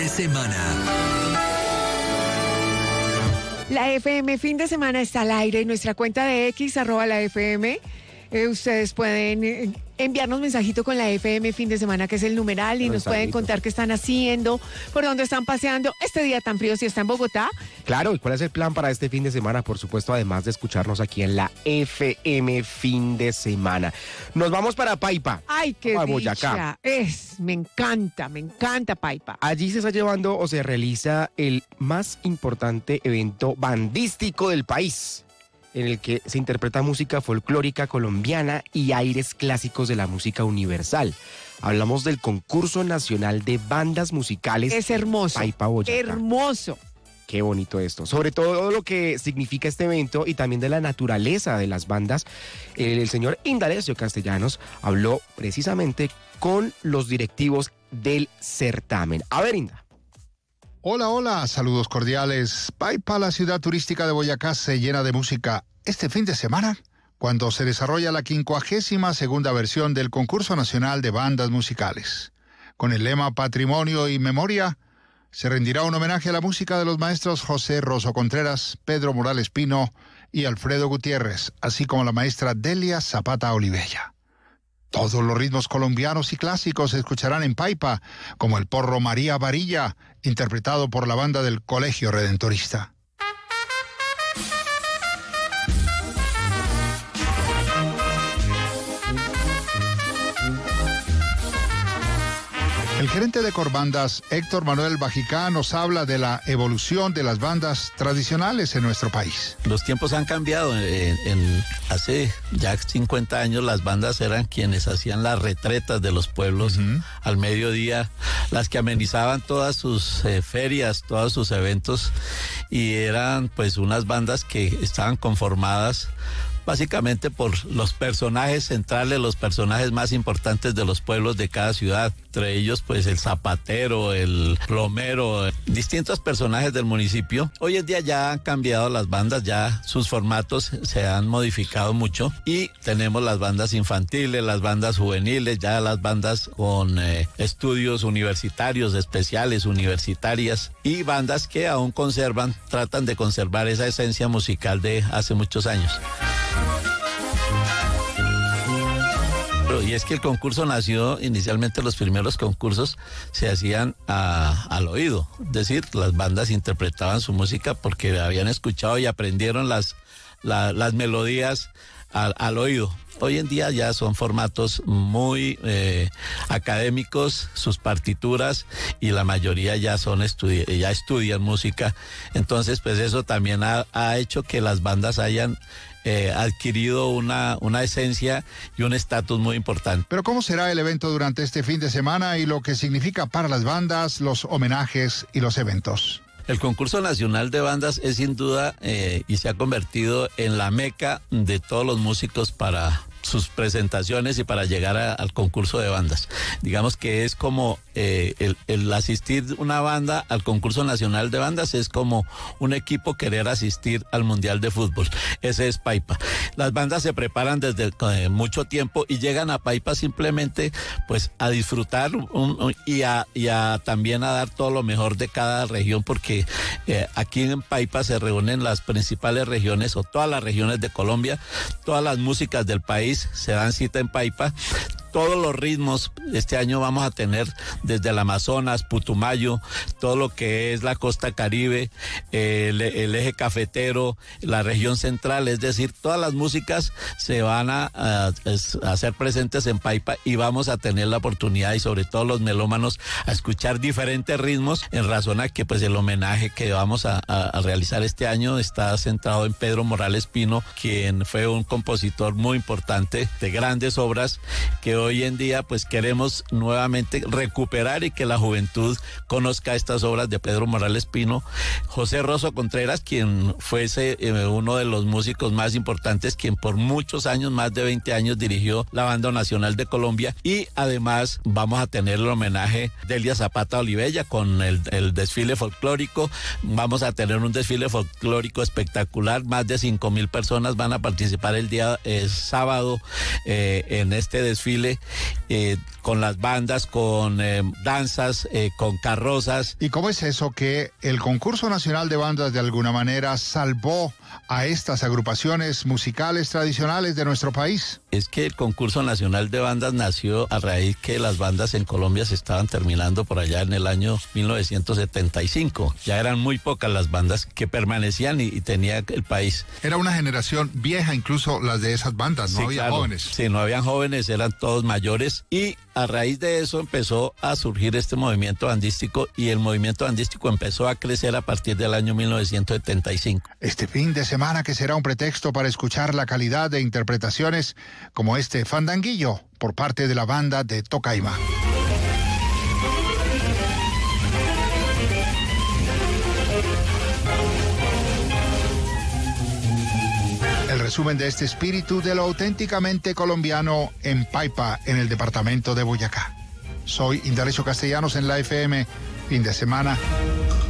Semana. La FM fin de semana está al aire en nuestra cuenta de X, @la FM. Ustedes pueden enviarnos mensajito con la FM fin de semana, que es el numeral, y nos pueden contar qué están haciendo, por dónde están paseando este día tan frío si está en Bogotá. Claro, ¿y cuál es el plan para este fin de semana? Por supuesto, además de escucharnos aquí en la FM fin de semana. Nos vamos para Paipa. ¡Ay, qué a dicha! Boyacá. Me encanta Paipa. Allí se está llevando o se realiza el más importante evento bandístico del país, en el que se interpreta música folclórica colombiana y aires clásicos de la música universal. Hablamos del Concurso Nacional de Bandas Musicales. Es hermoso. Paipa, Boyacá. Hermoso. Qué bonito esto. Sobre todo lo que significa este evento y también de la naturaleza de las bandas. El señor Indalecio Castellanos habló precisamente con los directivos del certamen. A ver, Inda. Hola, saludos cordiales. Paipa, la ciudad turística de Boyacá, se llena de música este fin de semana, cuando se desarrolla la 52ª versión del Concurso Nacional de Bandas Musicales. Con el lema Patrimonio y Memoria, se rendirá un homenaje a la música de los maestros José Rosso Contreras, Pedro Morales Pino y Alfredo Gutiérrez, así como la maestra Delia Zapata Olivella. Todos los ritmos colombianos y clásicos se escucharán en Paipa, como el porro María Varilla, interpretado por la banda del Colegio Redentorista. El gerente de Corbandas, Héctor Manuel Bajicá, nos habla de la evolución de las bandas tradicionales en nuestro país. Los tiempos han cambiado. Hace ya 50 años las bandas eran quienes hacían las retretas de los pueblos al mediodía, las que amenizaban todas sus ferias, todos sus eventos, y eran pues unas bandas que estaban conformadas básicamente por los personajes centrales, los personajes más importantes de los pueblos de cada ciudad, entre ellos pues el zapatero, el plomero, distintos personajes del municipio. Hoy en día ya han cambiado las bandas, ya sus formatos se han modificado mucho y tenemos las bandas infantiles, las bandas juveniles, ya las bandas con estudios universitarios, especiales, universitarias, y bandas que aún tratan de conservar esa esencia musical de hace muchos años. Y es que el concurso nació, inicialmente los primeros concursos se hacían al oído, es decir, las bandas interpretaban su música porque habían escuchado y aprendieron las melodías al oído. Hoy en día ya son formatos muy académicos, sus partituras, y la mayoría ya estudian música. Entonces, pues eso también ha hecho que las bandas hayan adquirido una esencia y un estatus muy importante. Pero ¿cómo será el evento durante este fin de semana y lo que significa para las bandas, los homenajes y los eventos? El Concurso Nacional de Bandas es sin duda y se ha convertido en la meca de todos los músicos para sus presentaciones y para llegar al concurso de bandas. Digamos que es como el asistir una banda al Concurso Nacional de Bandas es como un equipo querer asistir al Mundial de Fútbol. Ese es Paipa. Las bandas se preparan desde mucho tiempo y llegan a Paipa simplemente pues a disfrutar y también a dar todo lo mejor de cada región, porque aquí en Paipa se reúnen las principales regiones o todas las regiones de Colombia, todas las músicas del país se dan cita en Paipa. Todos los ritmos, este año vamos a tener desde el Amazonas, Putumayo, todo lo que es la costa Caribe, el eje cafetero, la región central, es decir, todas las músicas se van a hacer presentes en Paipa y vamos a tener la oportunidad, y sobre todo los melómanos, a escuchar diferentes ritmos, en razón a que pues el homenaje que vamos a realizar este año está centrado en Pedro Morales Pino, quien fue un compositor muy importante de grandes obras que hoy en día pues queremos nuevamente recuperar y que la juventud conozca estas obras de Pedro Morales Pino. José Rosso Contreras, quien fuese uno de los músicos más importantes, quien por muchos años, más de 20 años, dirigió la Banda Nacional de Colombia, y además vamos a tener el homenaje de Delia Zapata Olivella con el desfile folclórico. Vamos a tener un desfile folclórico espectacular, más de 5,000 personas van a participar el día sábado en este desfile octubre, con las bandas, con danzas, con carrozas. ¿Y cómo es eso que el Concurso Nacional de Bandas de alguna manera salvó a estas agrupaciones musicales tradicionales de nuestro país? Es que el Concurso Nacional de Bandas nació a raíz que las bandas en Colombia se estaban terminando por allá en el año 1975. Ya eran muy pocas las bandas que permanecían y tenía el país. Era una generación vieja, incluso las de esas bandas, no Sí, había claro. jóvenes. Sí, no habían jóvenes, eran todos mayores, y a raíz de eso empezó a surgir este movimiento bandístico, y el movimiento bandístico empezó a crecer a partir del año 1975. Este fin de semana que será un pretexto para escuchar la calidad de interpretaciones como este fandanguillo por parte de la banda de Tocaima. El resumen de este espíritu de lo auténticamente colombiano en Paipa, en el departamento de Boyacá. Soy Indalecio Castellanos en la FM. Fin de semana.